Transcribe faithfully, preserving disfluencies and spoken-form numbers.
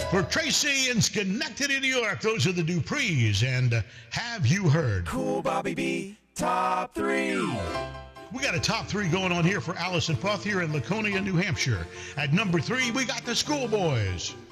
For Tracy in Schenectady, New York, those are the Duprees, and uh, Have You Heard? Cool Bobby B, top three. We got a top three going on here for Allison Puth here in Laconia, New Hampshire. At number three, we got the Schoolboys.